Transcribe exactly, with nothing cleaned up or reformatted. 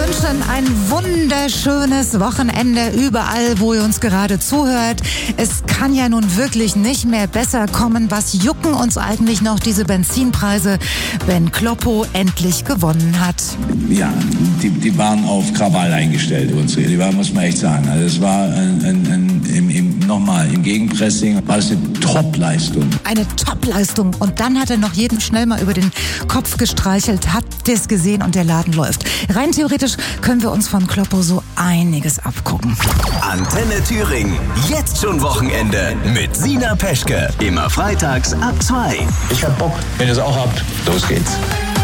wünschen ein wunderschönes Wochenende überall, wo ihr uns gerade zuhört. Es kann ja nun wirklich nicht mehr besser kommen. Was jucken uns eigentlich noch diese Benzinpreise, wenn Kloppo endlich gewonnen hat? Ja, die, die waren auf Krawall eingestellt, unsere. Die waren, muss man echt sagen. Also es war ein, ein, ein, im, im, nochmal im Gegenpressing war es eine Top-Leistung. Eine Top-Leistung. Und dann hat er noch jedem schnell mal über den Kopf gestreichelt, hat das gesehen und der Laden läuft. Rein theoretisch können wir uns von Kloppo so einiges abgucken. Antenne Thüringen. Jetzt schon Wochenende mit Sina Peschke. Immer freitags ab zwei. Ich hab Bock. Wenn ihr es auch habt, los geht's.